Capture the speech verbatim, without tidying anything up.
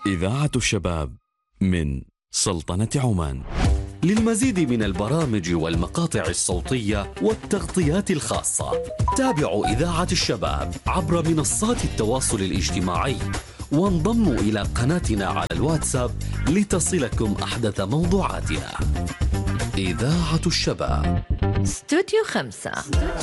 إذاعة الشباب من سلطنة عمان. للمزيد من البرامج والمقاطع الصوتية والتغطيات الخاصة تابعوا إذاعة الشباب عبر منصات التواصل الاجتماعي، وانضموا إلى قناتنا على الواتساب لتصلكم أحدث موضوعاتنا. إذاعة الشباب، استوديو خمسة.